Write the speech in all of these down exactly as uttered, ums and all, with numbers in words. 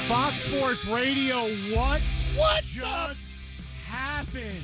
Fox Sports Radio, what? What just happened?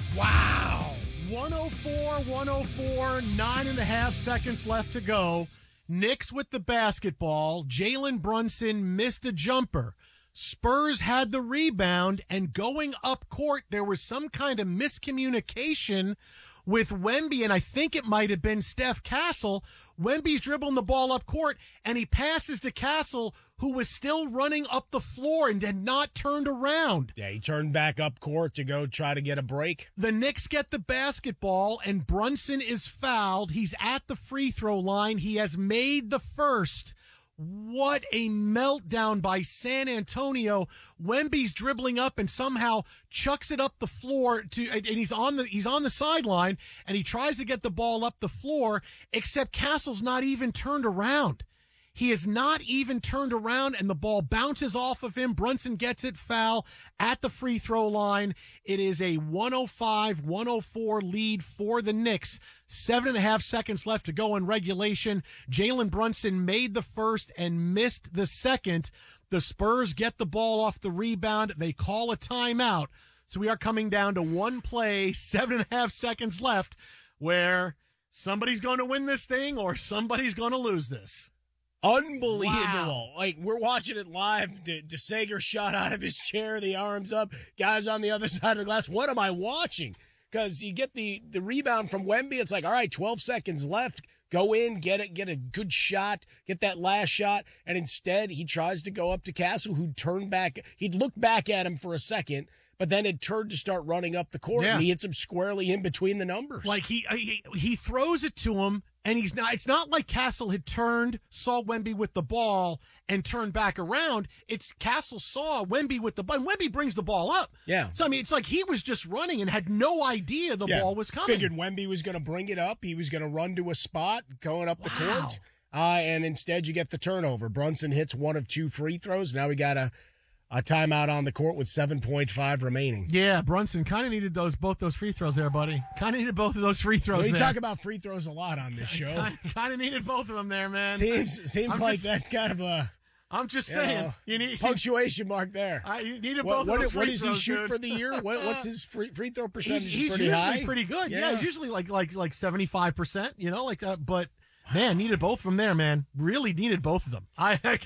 Wow. one oh four, one oh four, nine and a half seconds left to go. Knicks with the basketball. Jalen Brunson missed a jumper. Spurs had the rebound, and going up court, there was some kind of miscommunication with Wemby, and I think it might have been Steph Castle. Wemby's dribbling the ball up court, and he passes to Castle, who was still running up the floor and had not turned around. Yeah, he turned back up court to go try to get a break. The Knicks get the basketball, and Brunson is fouled. He's at the free throw line. He has made the first. What a meltdown by San Antonio. Wemby's dribbling up and somehow chucks it up the floor to, and he's on the, he's on the sideline, and he tries to get the ball up the floor, except Castle's not even turned around. He is not even turned around, and the ball bounces off of him. Brunson gets it, foul at the free throw line. It is a one oh five, one oh four lead for the Knicks. Seven and a half seconds left to go in regulation. Jalen Brunson made the first and missed the second. The Spurs get the ball off the rebound. They call a timeout. So we are coming down to one play, seven and a half seconds left, where somebody's going to win this thing or somebody's going to lose this. Unbelievable. Wow. Like, we're watching it live. De- DeSager shot out of his chair, the arms up, guys on the other side of the glass. What am I watching? Because you get the, the rebound from Wemby. It's like, all right, twelve seconds left. Go in, get it, get a good shot, get that last shot. And instead, he tries to go up to Castle, who turned back. He'd look back at him for a second, but then it turned to start running up the court, yeah. and he hits him squarely in between the numbers. Like, he, he, he throws it to him. And he's not, it's not like Castle had turned, saw Wemby with the ball, and turned back around. It's Castle saw Wemby with the ball, and Wemby brings the ball up. Yeah. So, I mean, it's like he was just running and had no idea the yeah. ball was coming. Figured Wemby was going to bring it up. He was going to run to a spot going up the Wow. court. Uh, and instead you get the turnover. Brunson hits one of two free throws. Now we got a, a timeout on the court with seven point five remaining. Yeah, Brunson kind of needed those, both those free throws there, buddy. Kind of needed both of those free throws We there. talk about free throws a lot on this show. Kind of needed both of them there, man. Seems seems I'm like just- that's kind of a I'm just you saying. know, you need punctuation mark there. I, you needed What, both what, of those free what does throws, he shoot dude. for the year? What, what's his free, free throw percentage? He's, he's pretty usually high? pretty good. Yeah. Yeah. He's usually like like like seventy-five percent, you know, like that. But, man, needed both of them there, man. Really needed both of them. I I,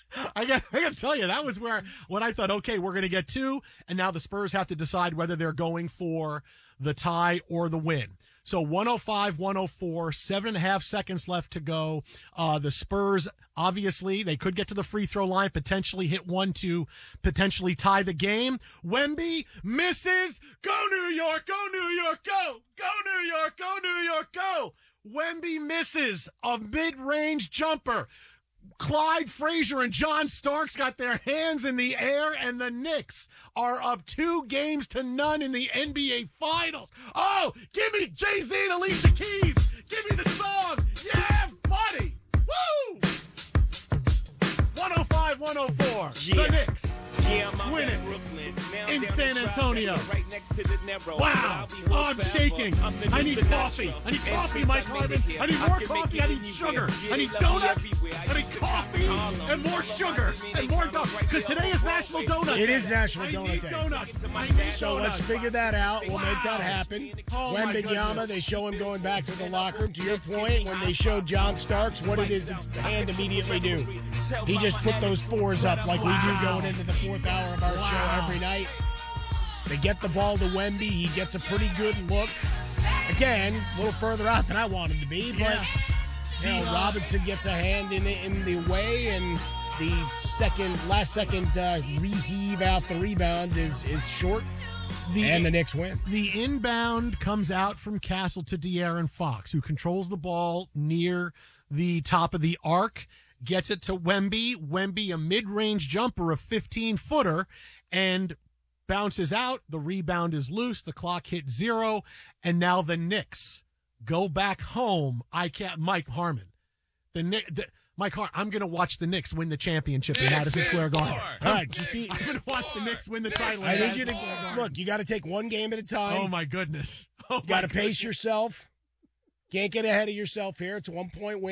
I got I got to tell you, that was where when I thought, okay, we're going to get two, and now the Spurs have to decide whether they're going for the tie or the win. So one oh five, one oh four, seven and a half seconds left to go. Uh, the Spurs, obviously, they could get to the free throw line, potentially hit one to potentially tie the game. Wemby misses. Go New York, go New York, go. Go New York, go New York, go. Wemby misses a mid-range jumper. Clyde Frazier and John Starks got their hands in the air, and the Knicks are up two games to none in the N B A Finals. Oh, give me Jay-Z and Alicia Keys. Give me the song. Yeah, buddy. Woo! one oh five, one oh four. Yeah. The Knicks. Yeah, I'm Win out it. in Brooklyn. Now In down San the Antonio. Tribeca, right next to the narrow. Wow. I'll be Oh, hood I'm forever. shaking. I'm the I new need Sinatra. coffee. I need And coffee, since Mike I made Harmon. it here, I need I more can coffee. make I it need anywhere. sugar. Yeah, I need they love me donuts. everywhere. I I need used to coffee Harlem. and more All sugar over and more Miami, donuts. right Because there today on is Broadway. National Donut It Day. is National I Donut need Day. donuts. I need So donuts. let's figure that out. We'll make that happen. Oh, my Wembanyama, goodness. they show him going back to the locker room. To your point, when they showed John Starks, what did his hand immediately do? He just put those fours up like we do going into the fourth hour of our Wow. show every night. They get the ball to Wemby. He gets a pretty good look. Again, a little further out than I want him to be, but Yeah. you know, Robinson gets a hand in in the way, and the second, last second uh, reheave out the rebound is is short, The- and the Knicks win. The inbound comes out from Castle to De'Aaron Fox, who controls the ball near the top of the arc, gets it to Wemby. Wemby, a mid-range jumper, a fifteen-footer, and bounces out. The rebound is loose. The clock hit zero, and now the Knicks go back home. I can't. Mike Harmon, the Knicks. The, Mike Harmon, I'm going to watch the Knicks win the championship in Madison Square Garden. All right, just be, I'm going to watch the Knicks win the title. in I need Madison you to Square Garden. look. You got to take one game at a time. Oh my goodness! Oh you got to my pace yourself. Can't get ahead of yourself here. It's a one point win.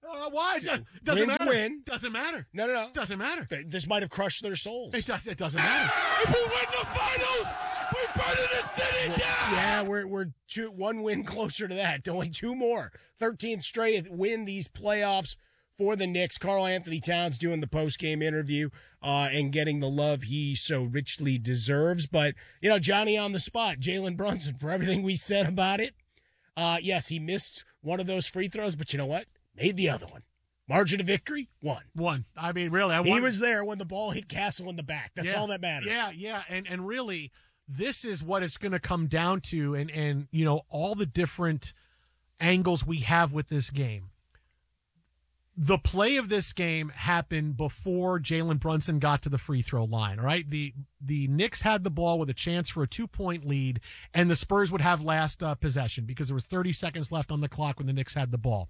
Uh, why? So, doesn't wins matter. win. Doesn't matter. No, no, no. Doesn't matter. Th- This might have crushed their souls. It, does, it doesn't matter. If we win the finals, we burning the city down. Yeah, we're we're two, one win closer to that. Only two more. thirteenth straight win these playoffs for the Knicks. Karl Anthony Towns doing the post-game interview uh, and getting the love he so richly deserves. But, you know, Johnny on the spot, Jalen Brunson, for everything we said about it. Uh, yes, he missed one of those free throws, but you know what? Made the other one. Margin of victory, one. One. I mean, really. I He want- was there when the ball hit Castle in the back. That's Yeah. all that matters. Yeah, yeah, and and really, this is what it's going to come down to, and and you know all the different angles we have with this game. The play of this game happened before Jalen Brunson got to the free throw line. All right, the the Knicks had the ball with a chance for a two point lead, and the Spurs would have last uh, possession because there was thirty seconds left on the clock when the Knicks had the ball.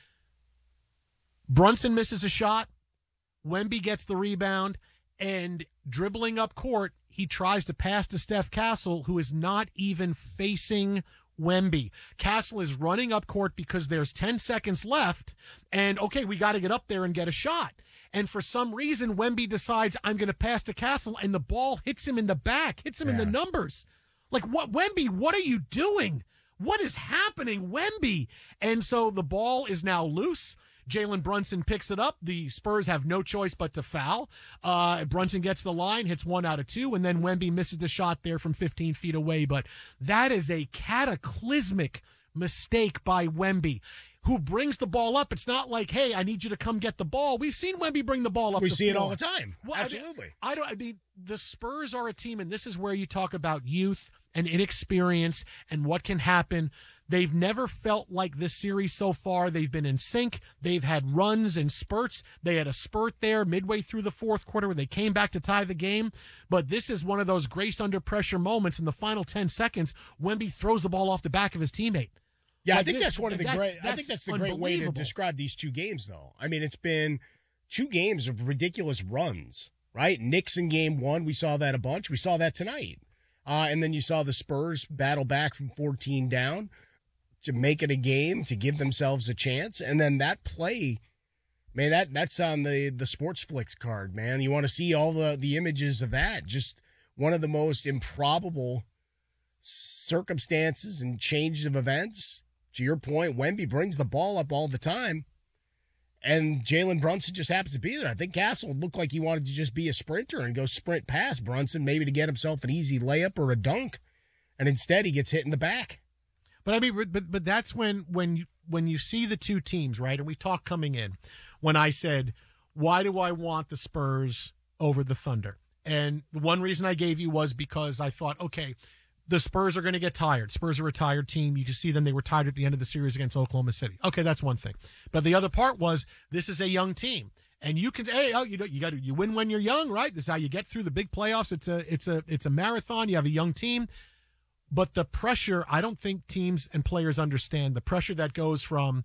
Brunson misses a shot. Wemby gets the rebound, and dribbling up court, he tries to pass to Steph Castle, who is not even facing Wemby. Castle is running up court because there's ten seconds left, and okay, we got to get up there and get a shot. And for some reason, Wemby decides, I'm going to pass to Castle, and the ball hits him in the back, hits him Yeah. in the numbers. Like, what, Wemby, what are you doing? What is happening, Wemby? And so the ball is now loose. Jalen Brunson picks it up. The Spurs have no choice but to foul. Uh, Brunson gets the line, hits one out of two, and then Wemby misses the shot there from fifteen feet away. But that is a cataclysmic mistake by Wemby, who brings the ball up. It's not like, hey, I need you to come get the ball. We've seen Wemby bring the ball up. We the see it floor. all the time. Well, I mean, Absolutely. I don't. I mean, the Spurs are a team, and this is where you talk about youth and inexperience and what can happen. They've never felt like this series so far. They've been in sync. They've had runs and spurts. They had a spurt there midway through the fourth quarter where they came back to tie the game. But this is one of those grace under pressure moments in the final ten seconds. Wemby throws the ball off the back of his teammate. Yeah, I Like, think it- that's one of the that's- great. I that's think that's the great way to unbelievable. describe these two games, though. I mean, it's been two games of ridiculous runs, right? Knicks in game one, we saw that a bunch. We saw that tonight, uh, and then you saw the Spurs battle back from fourteen down to make it a game to give themselves a chance, and then that play, man, that that's on the the Sports Flicks card, man. You want to see all the the images of that? Just one of the most improbable circumstances and changes of events. To your point, Wemby brings the ball up all the time, and Jalen Brunson just happens to be there. I think Castle looked like he wanted to just be a sprinter and go sprint past Brunson, maybe to get himself an easy layup or a dunk, and instead he gets hit in the back. But I mean, but but that's when when you when you see the two teams, right? And we talked coming in when I said, why do I want the Spurs over the Thunder? And the one reason I gave you was because I thought, okay, the Spurs are going to get tired. Spurs are a tired team. You can see them; they were tired at the end of the series against Oklahoma City. Okay, that's one thing. But the other part was this is a young team. And you can, hey, oh, you know, you got to, you win when you're young, right? This is how you get through the big playoffs. It's a, it's a, it's a marathon. You have a young team. But the pressure, I don't think teams and players understand the pressure that goes from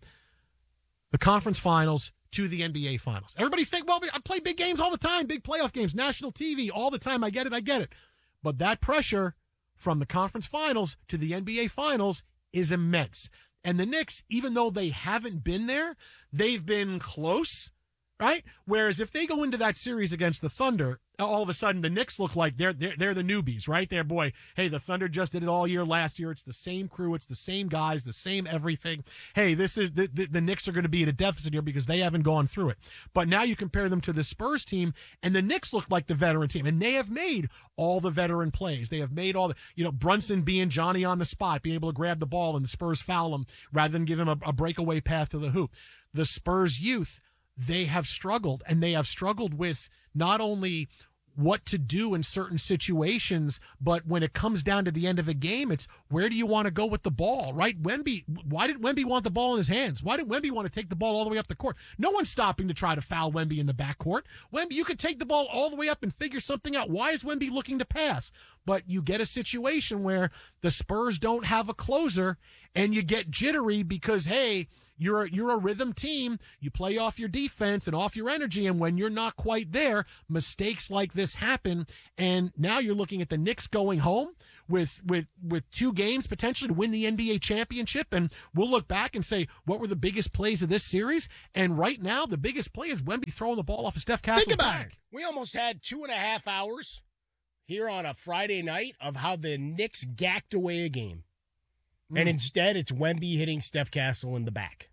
the conference finals to the N B A finals. Everybody think, well, I play big games all the time, big playoff games, national T V all the time. I get it, I get it. But that pressure from the conference finals to the N B A finals is immense. And the Knicks, even though they haven't been there, they've been close, right? Whereas if they go into that series against the Thunder, all of a sudden the Knicks look like they're they're, they're the newbies, right? They're, boy, hey, the Thunder just did it all year last year. It's the same crew. It's the same guys, the same everything. Hey, this is the, the, the Knicks are going to be at a deficit here because they haven't gone through it. But now you compare them to the Spurs team, and the Knicks look like the veteran team, and they have made all the veteran plays. They have made all the, you know, Brunson being Johnny on the spot, being able to grab the ball, and the Spurs foul him rather than give him a, a breakaway path to the hoop. The Spurs youth, they have struggled, and they have struggled with not only what to do in certain situations, but when it comes down to the end of a game, it's where do you want to go with the ball, right? Wemby, why did Wemby want the ball in his hands? Why did Wemby want to take the ball all the way up the court? No one's stopping to try to foul Wemby in the backcourt. Wemby, you could take the ball all the way up and figure something out. Why is Wemby looking to pass? But you get a situation where the Spurs don't have a closer, and you get jittery because, hey, You're a, you're a rhythm team. You play off your defense and off your energy, and when you're not quite there, mistakes like this happen. And now you're looking at the Knicks going home with with with two games potentially to win the N B A championship, and we'll look back and say what were the biggest plays of this series. And right now, the biggest play is Wemby throwing the ball off of Steph Castle's Think about back. it. We almost had two and a half hours here on a Friday night of how the Knicks gacked away a game. Mm. And instead, it's Wemby hitting Steph Castle in the back.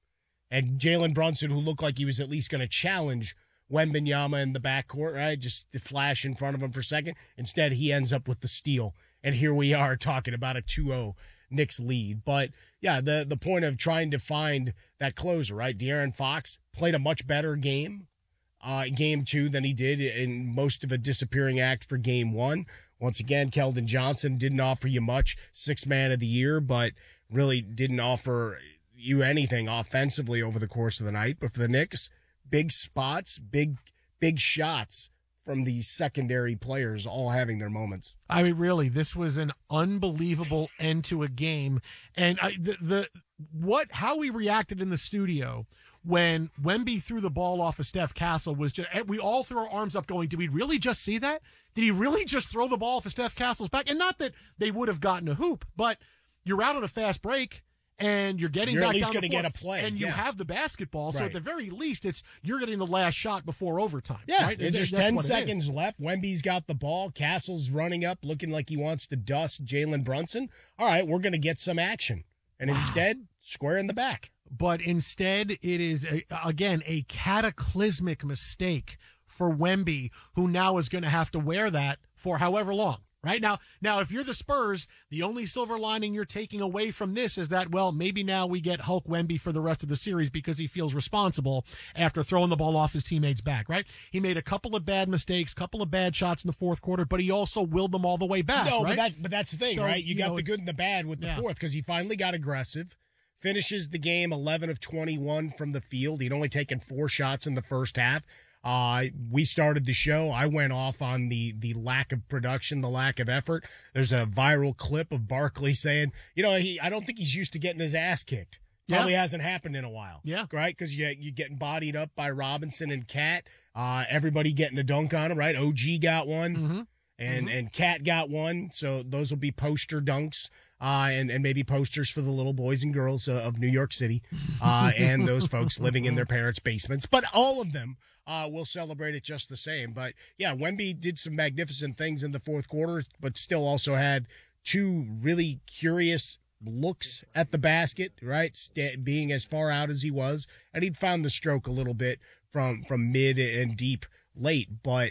And Jalen Brunson, who looked like he was at least going to challenge Wembanyama in the backcourt, right? Just to flash in front of him for a second. Instead, he ends up with the steal. And here we are talking about a two oh Knicks lead. But, yeah, the, the point of trying to find that closer, right? De'Aaron Fox played a much better game, uh, game two, than he did in most of a disappearing act for game one. Once again, Keldon Johnson didn't offer you much, sixth man of the year, but really didn't offer you anything offensively over the course of the night. But for the Knicks, big spots, big, big shots from these secondary players all having their moments. I mean, really, this was an unbelievable end to a game. And I, the, the what how we reacted in the studio when Wemby threw the ball off of Steph Castle was just, we all threw our arms up going, did we really just see that? Did he really just throw the ball off of Steph Castle's back? And not that they would have gotten a hoop, but you're out on a fast break. And you're getting you're back at least going to get a play, and you yeah. have the basketball. So right. at the very least, it's you're getting the last shot before overtime. Yeah, right? there's That's ten what seconds left. Wemby's got the ball. Castle's running up, looking like he wants to dust Jalen Brunson. All right, we're going to get some action, and wow. instead, square in the back. But instead, it is a, again a cataclysmic mistake for Wemby, who now is going to have to wear that for however long. Right now, now, if you're the Spurs, the only silver lining you're taking away from this is that, well, maybe now we get Hulk Wemby for the rest of the series because he feels responsible after throwing the ball off his teammates' back, right? He made a couple of bad mistakes, couple of bad shots in the fourth quarter, but he also willed them all the way back, no, right? but, that, but that's the thing, so, right? You, you got know, the good and the bad with the yeah. fourth because he finally got aggressive, finishes the game eleven of twenty-one from the field. He'd only taken four shots in the first half. Uh, we started the show. I went off on the, the lack of production, the lack of effort. There's a viral clip of Barkley saying, you know, he, I don't think he's used to getting his ass kicked. Probably yeah. hasn't happened in a while. Yeah. Right? Because you, you're getting bodied up by Robinson and Cat. Uh, everybody getting a dunk on him, right? O G got one. Mm-hmm. And, mm-hmm. and Cat got one. So those will be poster dunks. Uh, and, and maybe posters for the little boys and girls uh, of New York City uh, and those folks living in their parents' basements. But all of them uh, will celebrate it just the same. But, yeah, Wemby did some magnificent things in the fourth quarter, but still also had two really curious looks at the basket, right, St- being as far out as he was. And he'd found the stroke a little bit from, from mid and deep late. But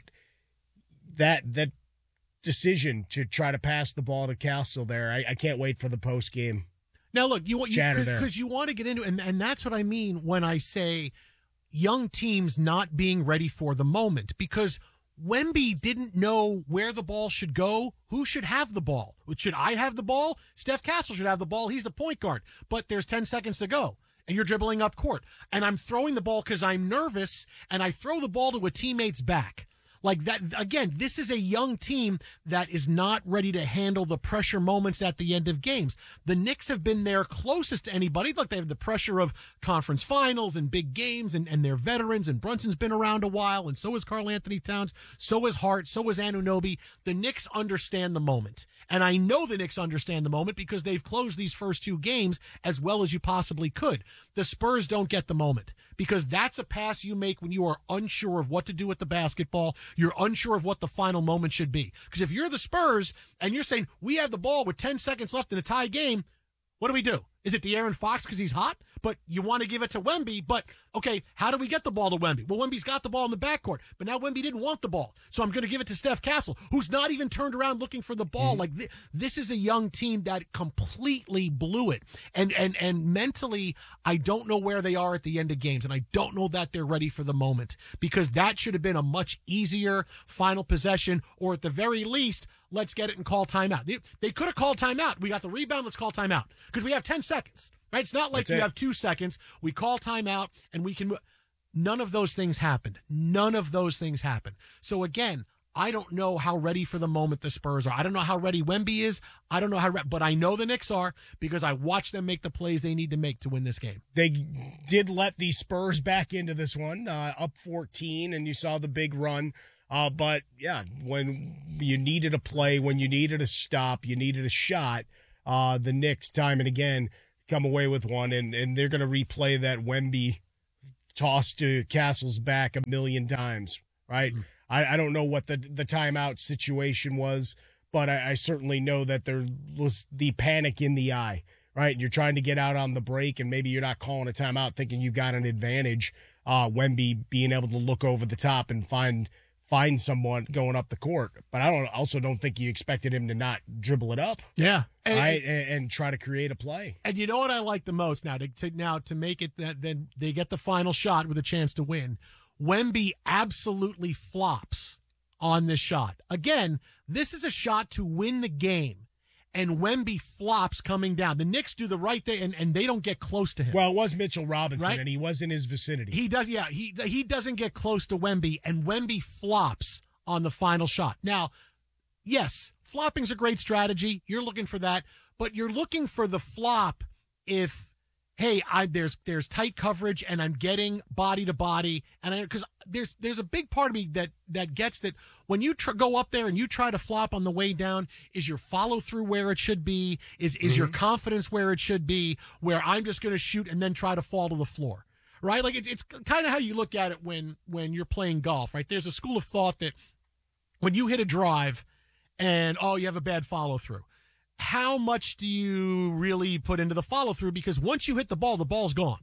that that. decision to try to pass the ball to Castle there. I, I can't wait for the post game. Now, look, you you because you want to get into, and and that's what I mean when I say young teams not being ready for the moment. Because Wemby didn't know where the ball should go, who should have the ball. Should I have the ball? Steph Castle should have the ball. He's the point guard. But there's ten seconds to go. And you're dribbling up court. And I'm throwing the ball because I'm nervous, and I throw the ball to a teammate's back. Like that, again, this is a young team that is not ready to handle the pressure moments at the end of games. The Knicks have been there closest to anybody. Look, they have the pressure of conference finals and big games, and, and they're veterans, and Brunson's been around a while, and so is Karl Anthony Towns, so is Hart, so is Anunoby. The Knicks understand the moment. And I know the Knicks understand the moment because they've closed these first two games as well as you possibly could. The Spurs don't get the moment because that's a pass you make when you are unsure of what to do with the basketball. You're unsure of what the final moment should be. Because if you're the Spurs and you're saying, we have the ball with ten seconds left in a tie game, what do we do? Is it De'Aaron Fox because he's hot? But you want to give it to Wemby. But, okay, how do we get the ball to Wemby? Well, Wemby's got the ball in the backcourt. But now Wemby didn't want the ball. So I'm going to give it to Steph Castle, who's not even turned around looking for the ball. Mm-hmm. Like, th- this is a young team that completely blew it. And, and, and mentally, I don't know where they are at the end of games. And I don't know that they're ready for the moment. Because that should have been a much easier final possession. Or at the very least, let's get it and call timeout. They, they could have called timeout. We got the rebound. Let's call timeout. Because we have ten seconds. Right? It's not like That's we it. have two seconds. We call timeout and we can. None of those things happened. None of those things happened. So again, I don't know how ready for the moment the Spurs are. I don't know how ready Wemby is. I don't know how, re- but I know the Knicks are because I watched them make the plays they need to make to win this game. They did let the Spurs back into this one, uh, up fourteen, and you saw the big run Uh, but, yeah, when you needed a play, when you needed a stop, you needed a shot, uh, the Knicks, time and again, come away with one, and, and they're going to replay that Wemby toss to Castle's back a million times, right? Mm-hmm. I, I don't know what the, the timeout situation was, but I, I certainly know that there was the panic in the eye, right? You're trying to get out on the break, and maybe you're not calling a timeout thinking you've got an advantage. Uh, Wemby being able to look over the top and find – find someone going up the court, but I don't also don't think you expected him to not dribble it up. Yeah. And, right. And, and try to create a play. And you know what I like the most now to, to now to make it that then they get the final shot with a chance to win. Wemby absolutely flops on this shot. Again, this is a shot to win the game. And Wemby flops coming down. The Knicks do the right thing, and, and they don't get close to him. Well, it was Mitchell Robinson, right? And he was in his vicinity. He does, yeah. He he doesn't get close to Wemby, and Wemby flops on the final shot. Now, yes, flopping's a great strategy. You're looking for that, but you're looking for the flop if, hey, I there's there's tight coverage, and I'm getting body to body, and I because there's there's a big part of me that that gets that when you tr- go up there and you try to flop on the way down, is your follow through where it should be? Is is mm-hmm. your confidence where it should be? Where I'm just going to shoot and then try to fall to the floor, right? Like it's it's kind of how you look at it when when you're playing golf, right? There's a school of thought that when you hit a drive and oh you have a bad follow through. How much do you really put into the follow through? Because once you hit the ball, the ball's gone.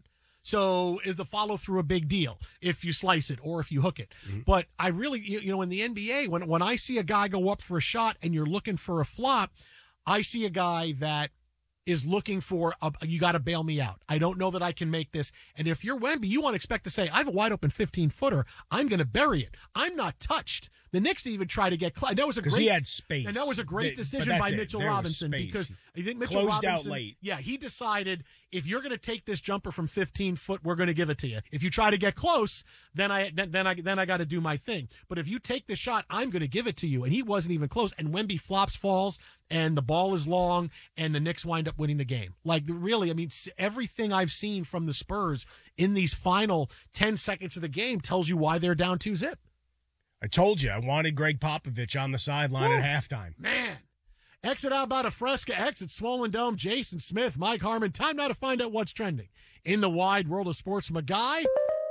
So is the follow through a big deal if you slice it or if you hook it? Mm-hmm. But I really, you know, in the N B A, when when I see a guy go up for a shot and you're looking for a flop, I see a guy that is looking for a, you got to bail me out. I don't know that I can make this. And if you're Wemby, you want to expect to say, I have a wide open fifteen footer. I'm going to bury it. I'm not touched. The Knicks even try to get close. That was a great. He had space, and that was a great decision by it. Mitchell there Robinson because I think Mitchell Closed Robinson. out late. Yeah, he decided if you're going to take this jumper from fifteen foot, we're going to give it to you. If you try to get close, then I then, then I then I got to do my thing. But if you take the shot, I'm going to give it to you. And he wasn't even close. And Wemby flops, falls, and the ball is long, and the Knicks wind up winning the game. Like really, I mean, everything I've seen from the Spurs in these final ten seconds of the game tells you why they're down two zip. I told you, I wanted Greg Popovich on the sideline Woo. At halftime. Man. Exit out about a Fresca, exit Swollen Dome, Jason Smith, Mike Harmon. Time now to find out what's trending in the wide world of sports from a guy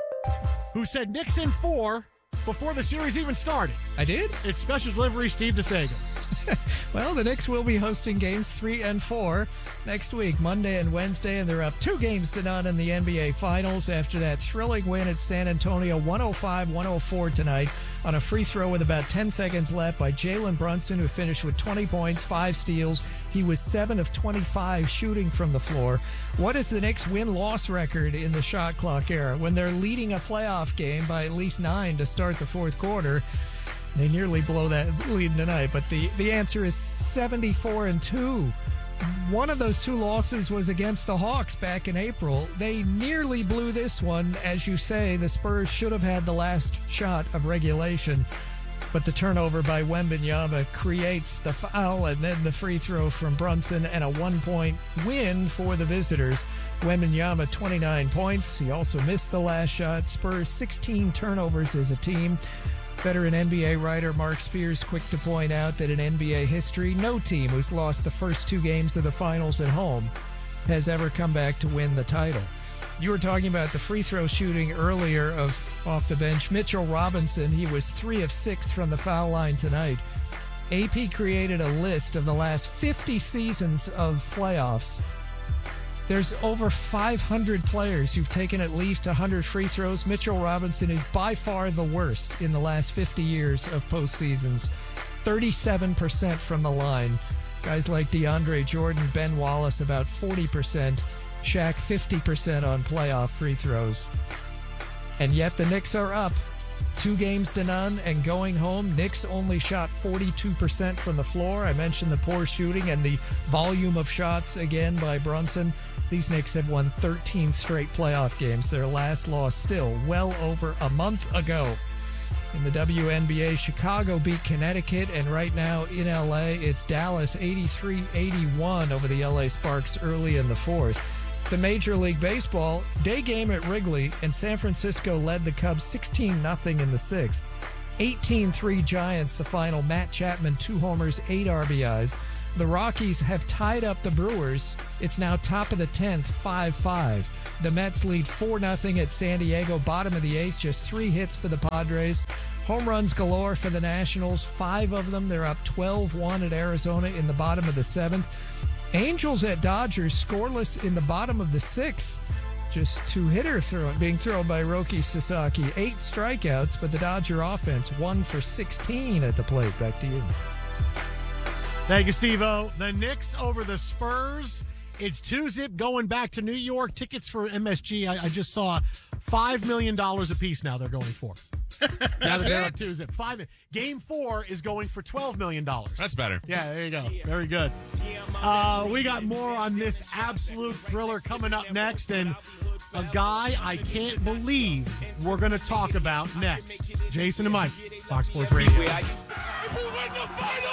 who said Knicks in four before the series even started. I did? It's special delivery, Steve DeSago. Well, the Knicks will be hosting games three and four next week, Monday and Wednesday, and they're up two games to none in the N B A Finals after that thrilling win at San Antonio, one oh five one oh four tonight on a free throw with about ten seconds left by Jalen Brunson, who finished with twenty points, five steals. He was seven of twenty-five shooting from the floor. What is the Knicks' win-loss record in the shot clock era? When they're leading a playoff game by at least nine to start the fourth quarter, they nearly blow that lead tonight. But the, the answer is seventy-four and two. One of those two losses was against the Hawks back in April. They nearly blew this one. As you say, the Spurs should have had the last shot of regulation, but the turnover by Wembanyama creates the foul and then the free throw from Brunson and a one-point win for the visitors. Wembanyama, twenty-nine points. He also missed the last shot. Spurs, sixteen turnovers as a team. Veteran N B A writer Mark Spears quick to point out that in N B A history, no team who's lost the first two games of the finals at home has ever come back to win the title. You were talking about the free throw shooting earlier of off the bench. Mitchell Robinson, he was three of six from the foul line tonight. A P created a list of the last fifty seasons of playoffs. There's over five hundred players who've taken at least one hundred free throws. Mitchell Robinson is by far the worst in the last fifty years of postseasons. thirty-seven percent from the line. Guys like DeAndre Jordan, Ben Wallace, about forty percent. Shaq, fifty percent on playoff free throws. And yet the Knicks are up two games to none and going home. Knicks only shot forty-two percent from the floor. I mentioned the poor shooting and the volume of shots again by Brunson. These Knicks have won thirteen straight playoff games. Their last loss still well over a month ago. In the W N B A, Chicago beat Connecticut, and right now in L A, it's Dallas eighty-three eighty-one over the L A Sparks early in the fourth. To Major League Baseball, day game at Wrigley, and San Francisco led the Cubs sixteen nothing in the sixth. eighteen three Giants, the final. Matt Chapman, two homers, eight R B Is. The Rockies have tied up the Brewers. It's now top of the tenth, five five. The Mets lead four nothing at San Diego, bottom of the eighth, just three hits for the Padres. Home runs galore for the Nationals, five of them. They're up twelve one at Arizona in the bottom of the seventh. Angels at Dodgers, scoreless in the bottom of the sixth. Just two-hitter throw, being thrown by Roki Sasaki. Eight strikeouts, but the Dodger offense one for sixteen at the plate. Back to you. Thank you, Steve-O. The Knicks over the Spurs. It's two-zip going back to New York. Tickets for M S G, I, I just saw five million dollars a piece now they're going for. Now they're up two-zip. Five, game four is going for twelve million dollars. That's better. Yeah, there you go. Very good. Uh, we got more on this absolute thriller coming up next, and a guy I can't believe we're going to talk about next. Jason and Mike, Fox Sports Radio. If we win the final,